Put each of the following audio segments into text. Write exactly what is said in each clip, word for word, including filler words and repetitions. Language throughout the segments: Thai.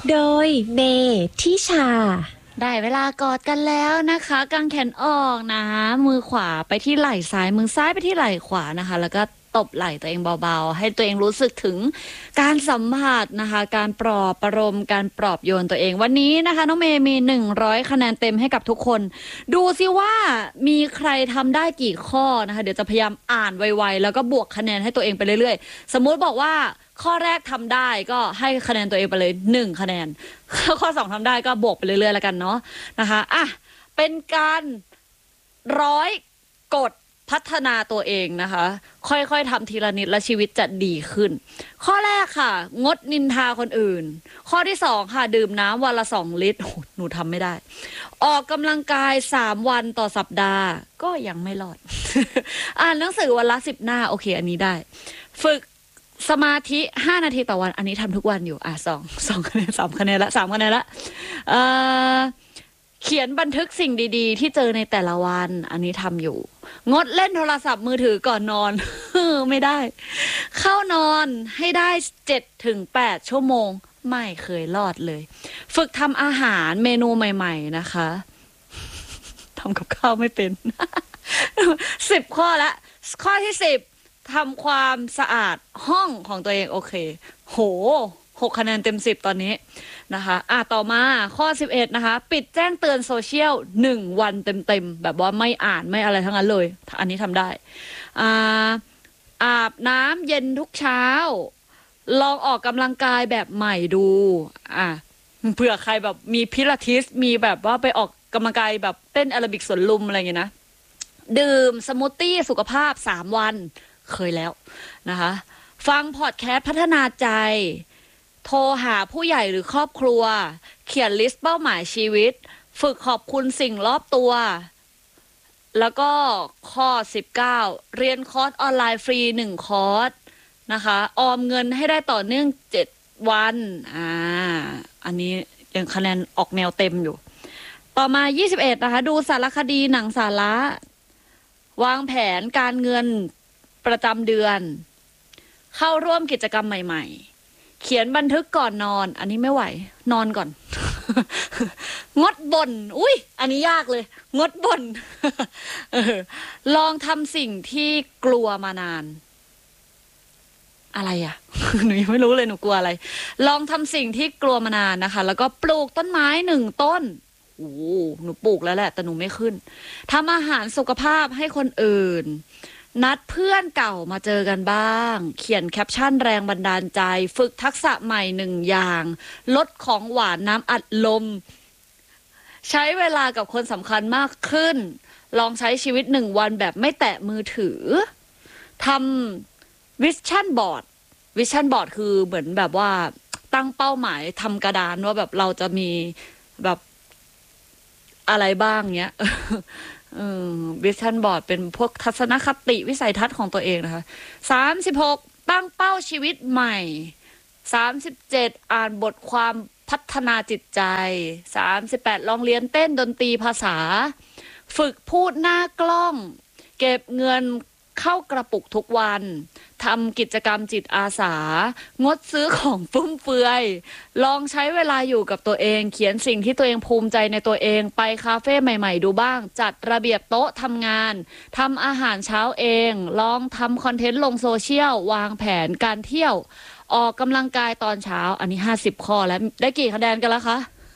โดยเมทิชาได้เวลากอดกันแล้วนะคะกางแขนออกนะมือขวาไปที่ไหล่ซ้ายมือซ้ายไปที่ไหล่ขวานะคะแล้วก็ตบไหล่ตัวเองเบาๆให้ตัวเองรู้สึกถึงการสัมผัสนะคะการปลอบประโลมการปลอบโยนตัวเองวันนี้นะคะน้องเมย์มีหนึ่งร้อยคะแนนเต็มให้กับทุกคนดูซิว่ามีใครทำได้กี่ข้อนะคะเดี๋ยวจะพยายามอ่านไวๆแล้วก็บวกคะแนนให้ตัวเองไปเรื่อยๆสมมุติบอกว่าข้อแรกทำได้ก็ให้คะแนนตัวเองไปเลยหนึ่งคะแนนข้อสองทำได้ก็บวกไปเรื่อยๆแล้วกันเนาะนะคะอ่ะเป็นการร้อยกฎพัฒนาตัวเองนะคะค่อยๆทำทีละนิดและชีวิตจะดีขึ้นข้อแรกค่ะงดนินทาคนอื่นข้อที่สองค่ะดื่มน้ำวันละสองลิตรหนูทำไม่ได้ออกกำลังกายสามวันต่อสัปดาห์ก็ยังไม่รอด อ่านหนังสือวันละสิบหน้าโอเคอันนี้ได้ฝึกสมาธิห้านาทีต่อวันอันนี้ทำทุกวันอยู่อ่ะสองสองคะแนนสามคะแนนละสามคะแนนละเอ่อเขียนบันทึกสิ่งดีๆที่เจอในแต่ละวันอันนี้ทำอยู่งดเล่นโทรศัพท์มือถือก่อนนอน ไม่ได้เข้านอนให้ได้เจ็ดถึงแปดชั่วโมงไม่เคยรอดเลยฝึกทำอาหารเมนูใหม่ๆนะคะทำกับข้าวไม่เป็น สิบข้อละข้อที่สิบทำความสะอาดห้องของตัวเองโอเคโหหกคะแนนเต็มสิบตอนนี้นะคะอ่ะต่อมาข้อสิบเอ็ดนะคะปิดแจ้งเตือนโซเชียลหนึ่งวันเต็มๆแบบว่าไม่อ่านไม่อะไรทั้งนั้นเลยอันนี้ทำได้อ่าอาบน้ำเย็นทุกเช้าลองออกกำลังกายแบบใหม่ดูอ่ะเผื่อใครแบบมีพิลาทิสมีแบบว่าไปออกกำลังกายแบบเต้นแอโรบิกสวนลุมอะไรอย่างเงี้ยนะดื่มสมูทตี้สุขภาพสามวันเคยแล้วนะคะฟังพอดแคสต์พัฒนาใจโทรหาผู้ใหญ่หรือครอบครัวเขียนลิสต์เป้าหมายชีวิตฝึกขอบคุณสิ่งรอบตัวแล้วก็ข้อสิบเก้าเรียนคอร์สออนไลน์ฟรีหนึ่งคอร์สนะคะออมเงินให้ได้ต่อเนื่องเจ็ดวันอ่าอันนี้ยังคะแนนออกแนวเต็มอยู่ต่อมายี่สิบเอ็ดนะคะดูสารคดีหนังสาระวางแผนการเงินประจำเดือนเข้าร่วมกิจกรรมใหม่ๆเขียนบันทึกก่อนนอนอันนี้ไม่ไหวนอนก่อน งดบ่นอุ้ยอันนี้ยากเลยงดบ่น ลองทำสิ่งที่กลัวมานานอะไรอ่ะ หนูยังไม่รู้เลยหนูกลัวอะไรลองทำสิ่งที่กลัวมานานนะคะแล้วก็ปลูกต้นไม้หนึ่งต้นโอ้หนูปลูกแล้วแหละแต่หนูไม่ขึ้นทำอาหารสุขภาพให้คนอื่นนัดเพื่อนเก่ามาเจอกันบ้างเขียนแคปชั่นแรงบันดาลใจฝึกทักษะใหม่หนึ่งอย่างลดของหวานน้ำอัดลมใช้เวลากับคนสำคัญมากขึ้นลองใช้ชีวิตหนึ่งวันแบบไม่แตะมือถือทำวิชั่นบอร์ดวิชั่นบอร์ดคือเหมือนแบบว่าตั้งเป้าหมายทำกระดานว่าแบบเราจะมีแบบอะไรบ้างเนี้ยวิชั่นบอร์ดเป็นพวกทัศนคติวิสัยทัศน์ของตัวเองนะคะสามสิบหกตั้งเป้าชีวิตใหม่สามสิบเจ็ดอ่านบทความพัฒนาจิตใจสามสิบแปดลองเรียนเต้นดนตรีภาษาฝึกพูดหน้ากล้องเก็บเงินเข้ากระปุกทุกวันทำกิจกรรมจิตอาสางดซื้อของฟุ่มเฟือยลองใช้เวลาอยู่กับตัวเองเขียนสิ่งที่ตัวเองภูมิใจในตัวเองไปคาเฟ่ใหม่ๆดูบ้างจัดระเบียบโต๊ะทำงานทำอาหารเช้าเองลองทำคอนเทนต์ลงโซเชียลวางแผนการเที่ยวออกกำลังกายตอนเช้าอันนี้ห้าสิบข้อแล้วได้กี่คะแนนกันแล้วคะ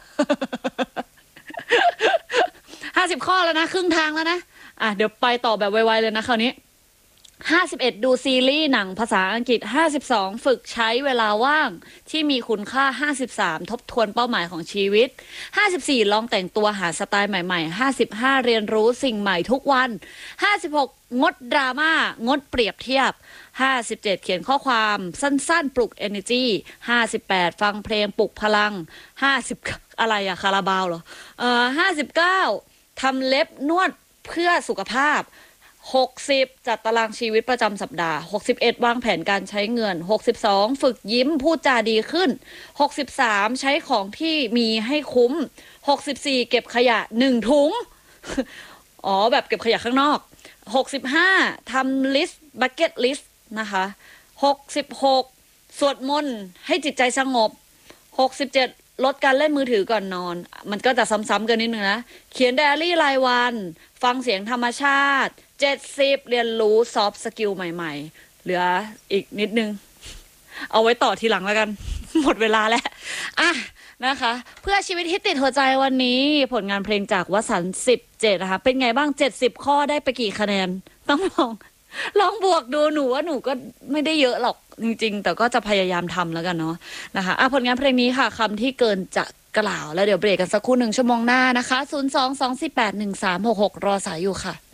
ห้าสิบข้อแล้วนะครึ่งทางแล้วนะอ่ะเดี๋ยวไปต่อแบบไวๆเลยนะคราวนี้ห้าสิบเอ็ดดูซีรีส์หนังภาษาอังกฤษห้าสิบสองฝึกใช้เวลาว่างที่มีคุณค่าห้าสิบสามทบทวนเป้าหมายของชีวิตห้าสิบสี่ลองแต่งตัวหาสไตล์ใหม่ๆห้าสิบห้าเรียนรู้สิ่งใหม่ทุกวันห้าสิบหกงดดราม่างดเปรียบเทียบห้าสิบเจ็ดเขียนข้อความสั้นๆปลุก energy ห้าสิบแปดฟังเพลงปลุกพลังห้าสิบอะไรอะคาราบาวเหรอเอ่อห้าสิบเก้าทำเล็บนวดเพื่อสุขภาพหกสิบจัดตารางชีวิตประจำสัปดาห์หกสิบเอ็ดวางแผนการใช้เงินหกสิบสองฝึกยิ้มพูดจาดีขึ้นหกสิบสามใช้ของที่มีให้คุ้มหกสิบสี่เก็บขยะหนึ่งถุง อ๋อแบบเก็บขยะข้างนอกหกสิบห้าทำลิสต์บักเก็ตลิสต์นะคะหกสิบหกสวดมนต์ให้จิตใจสงบหกสิบเจ็ดลดการเล่นมือถือก่อนนอน มันก็จะซ้ำๆกันนิดนึงนะเขียนไดอารี่รายวันฟังเสียงธรรมชาติเจ็ดสิบเรียนรู้ซอฟต์สกิลใหม่ๆเหลืออีกนิดนึงเอาไว้ต่อทีหลังแล้วกัน หมดเวลาแล้วอ่ะนะคะเพื่อชีวิตที่ติดหัวใจวันนี้ผลงานเพลงจากวสันต์สิบเจ็ดนะคะเป็นไงบ้างเจ็ดสิบข้อได้ไปกี่คะแนนต้องลองลองบวกดูหนูว่าหนูก็ไม่ได้เยอะหรอกจริงๆแต่ก็จะพยายามทำแล้วกันเนาะนะคะอ่ะผลงานเพลงนี้ค่ะคำที่เกินจะกล่าวแล้วเดี๋ยวเบรกกันสักครู่หนึ่งชั่วโมงหน้านะคะศูนย์ สอง สอง สี่ แปด หนึ่ง สาม หก หกรอสายอยู่ค่ะ